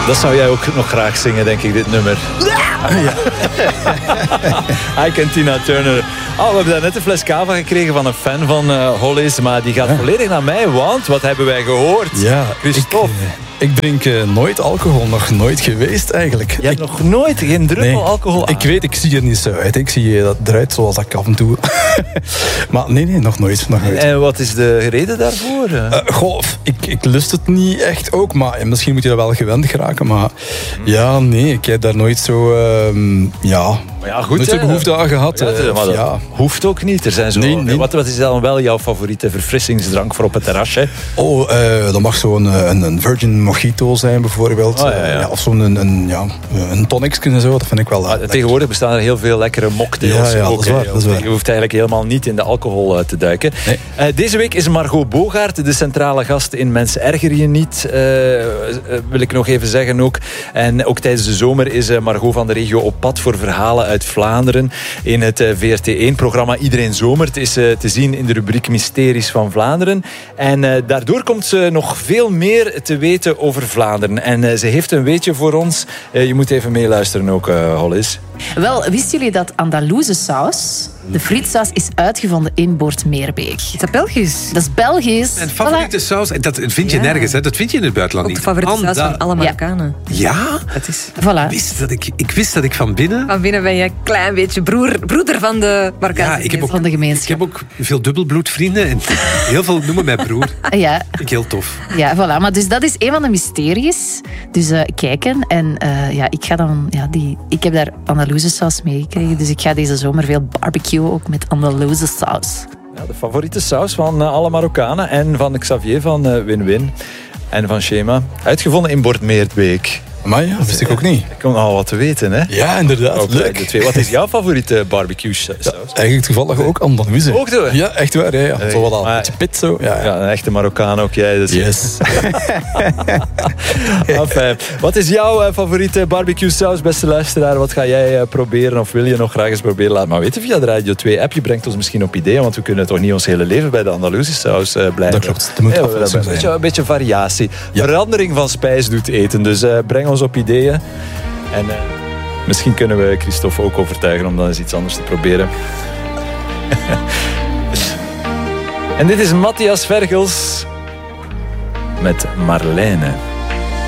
Dat zou jij ook nog graag zingen, denk ik, dit nummer. Ja. Ike en Tina Turner. Oh, we hebben daar net een fles cava gekregen van een fan van Hollis. Maar die gaat volledig naar mij, want wat hebben wij gehoord? Ja, Christophe. Ik drink nooit alcohol, nog nooit geweest eigenlijk. Je hebt nog nooit geen druppel alcohol aan? Ik weet, ik zie er niet zo uit. Ik zie dat eruit zoals ik af en toe. Maar nee, nog nooit. En wat is de reden daarvoor? Ik lust het niet echt ook, maar misschien moet je er wel gewend geraken. Maar ja, nee, ik heb daar nooit zo... goed, nooit zo behoefte aan gehad. Dat hoeft ook niet. Er zijn zo, nee. Wat is dan wel jouw favoriete verfrissingsdrank voor op het terrasje? Dat mag zo'n een virgin mojito zijn bijvoorbeeld. Of zo'n een tonic en zo. Dat vind ik wel tegenwoordig bestaan er heel veel lekkere mocktails. Ja, dat is waar. Je hoeft eigenlijk helemaal niet in de alcohol te duiken. Nee. Deze week is Margot Bogaert de centrale gast in Mensen Erger Je Niet. Wil ik nog even zeggen ook. En ook tijdens de zomer is Margot van de regio op pad voor verhalen uit Vlaanderen in het VRT1-programma Iedereen Zomert. Is te zien in de rubriek Mysteries van Vlaanderen. En daardoor komt ze nog veel meer te weten over Vlaanderen. En ze heeft een weetje voor ons. Je moet even meeluisteren ook, Hollis. Wel, wisten jullie dat Andalouse saus, de frietsaus, is uitgevonden in Boortmeerbeek? Is dat Belgisch? Dat is Belgisch. Mijn favoriete saus, dat vind je nergens, hè? Dat vind je in het buitenland ook niet. de favoriete saus van alle Marokkanen. Ja? Dat is... Voilà. Ik wist dat ik van binnen... Van binnen ben je een klein beetje broeder van de Marokkaanse gemeenschap. Van de gemeenschap. Ik heb ook veel dubbelbloedvrienden en heel veel noemen mij broer. Ja. Vind ik heel tof. Ja, voilà. Maar dus dat is een van de mysteries. Dus kijken. En ik ga dan... ik heb daar Andalouse saus meegekregen. Dus ik ga deze zomer veel barbecuen ook met Andalouse saus. Ja, de favoriete saus van alle Marokkanen. En van Xavier van Win-Win. En van Shema. Uitgevonden in Boortmeerbeek. Maar ja, dat wist ik ook niet. Ik kom al wat te weten, hè? Ja, inderdaad. Ook leuk. de twee. Wat is jouw favoriete barbecue saus? Eigenlijk toevallig ook Andalouse. Ook zo? Ja, echt waar. Ja. Zo wat al een beetje pit zo. Ja, een echte Marokkaan ook jij. Dus. Yes. Enfin, wat is jouw favoriete barbecue saus, beste luisteraar? Wat ga jij proberen of wil je nog graag eens proberen? Laat maar weten via de Radio 2 app. Je brengt ons misschien op ideeën, want we kunnen toch niet ons hele leven bij de Andalouse saus blijven. Dat klopt. Dat moet afwisselen zijn. Een beetje variatie. Ja. Verandering van spijs doet eten. Dus breng ons op ideeën. En misschien kunnen we Christophe ook overtuigen om dan eens iets anders te proberen. En dit is Matthias Vergels met Marlijne.